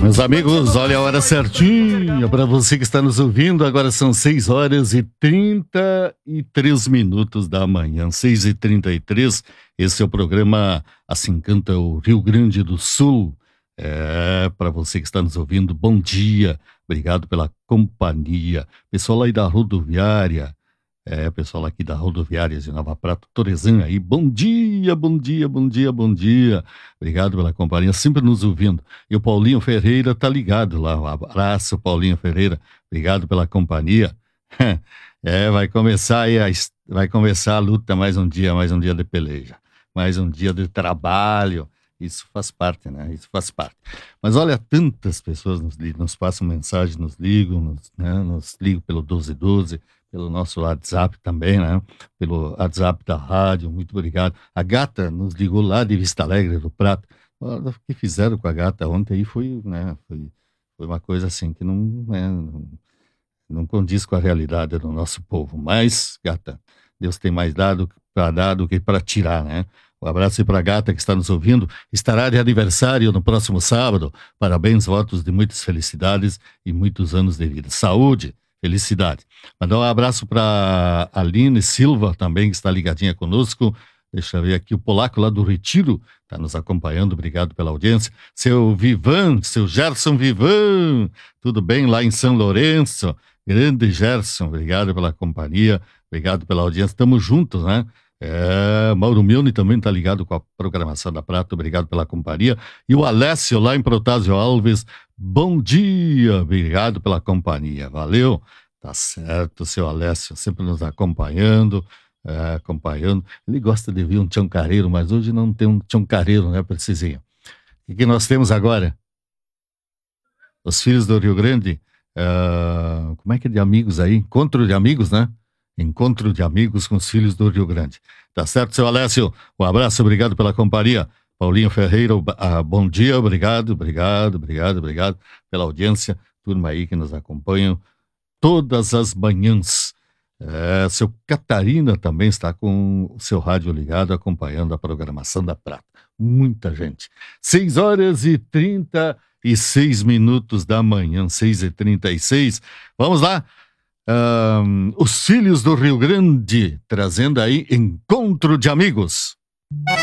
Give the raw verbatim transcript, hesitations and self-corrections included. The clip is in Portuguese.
Meus amigos, olha a hora certinha para você que está nos ouvindo. Agora são seis horas e trinta e três minutos da manhã, seis e trinta e três. Esse é o programa Assim Canta o Rio Grande do Sul. É, para você que está nos ouvindo, bom dia. Obrigado pela companhia. Pessoal aí da rodoviária, é, pessoal aqui da rodoviária de Nova Prata, Torezan aí, bom dia, bom dia, bom dia, bom dia. Obrigado pela companhia, sempre nos ouvindo. E o Paulinho Ferreira tá ligado lá, um abraço, Paulinho Ferreira, obrigado pela companhia. É, vai começar aí, a, vai começar a luta, mais um dia, mais um dia de peleja, mais um dia de trabalho. Isso faz parte, né? Isso faz parte. Mas olha, tantas pessoas nos, nos passam mensagem, nos ligam, nos, né? nos ligam pelo doze doze, pelo nosso WhatsApp também, né? Pelo WhatsApp da rádio, muito obrigado. A Gata nos ligou lá de Vista Alegre do Prata. Olha, o que fizeram com a Gata ontem aí foi, né? Foi, foi uma coisa assim que não, né? não, não condiz com a realidade do nosso povo. Mas, Gata, Deus tem mais dado para dar do que para tirar, né? Um abraço aí para a Gata que está nos ouvindo. Estará de aniversário no próximo sábado. Parabéns, votos de muitas felicidades e muitos anos de vida. Saúde, felicidade. Mandar um abraço para a Aline Silva também, que está ligadinha conosco. Deixa eu ver aqui, o polaco lá do Retiro está nos acompanhando. Obrigado pela audiência. Seu Vivan, seu Gerson Vivan, tudo bem lá em São Lourenço? Grande Gerson, obrigado pela companhia, obrigado pela audiência. Estamos juntos, né? É, Mauro Milne também está ligado com a programação da Prata, obrigado pela companhia. E o Alessio lá em Protásio Alves, bom dia, obrigado pela companhia, valeu. Tá certo, seu Alessio, sempre nos acompanhando, é, acompanhando. Ele gosta de ver um tchoncareiro, mas hoje não tem um tchoncareiro, né, Precisinho? O que nós temos agora? Os filhos do Rio Grande, é, como é que é de amigos aí? Encontro de amigos, né? Encontro de amigos com os filhos do Rio Grande. Tá certo, seu Alessio? Um abraço, obrigado pela companhia. Paulinho Ferreira, ah, bom dia, obrigado, obrigado, obrigado, obrigado pela audiência. Turma aí que nos acompanham todas as manhãs. É, seu Catarina também está com o seu rádio ligado, acompanhando a programação da Prata. Muita gente. seis horas e trinta e seis minutos da manhã, seis e trinta e seis. Vamos lá. Um, os filhos do Rio Grande, trazendo aí Encontro de Amigos.